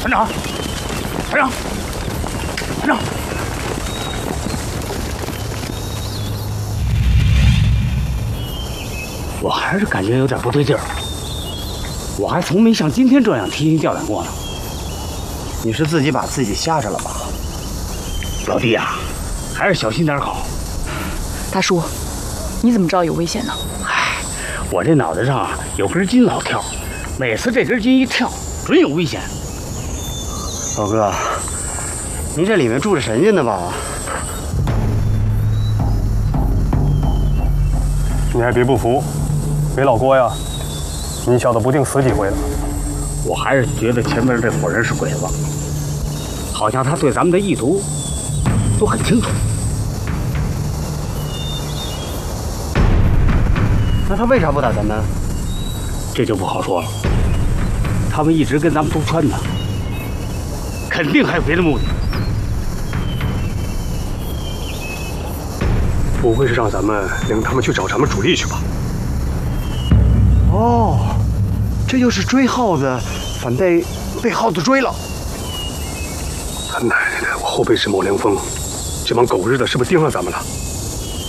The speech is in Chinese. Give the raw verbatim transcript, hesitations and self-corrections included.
团长，团长，团长，我还是感觉有点不对劲儿。我还从没像今天这样提心吊胆过呢。 你是自己把自己吓着了吧？ 老弟呀、啊，还是小心点好。 大叔，你怎么知道有危险呢？ 唉，我这脑袋上啊有根筋老跳，每次这根筋一跳，准有危险。 老哥，您这里面住着神仙呢吧？ 你还别不服，给老郭呀，你小子不定死几回了。 我还是觉得前面这伙人是鬼子，好像他对咱们的意图都很清楚。 那他为啥不打咱们？ 这就不好说了。他们一直跟咱们兜圈呢，肯定还有别的目的。 不会是让咱们领他们去找咱们主力去吧？ 哦，这就是追耗子，反被被耗子追了。 他奶奶的，我后背直冒凉风，这帮狗日的是不是盯上咱们了？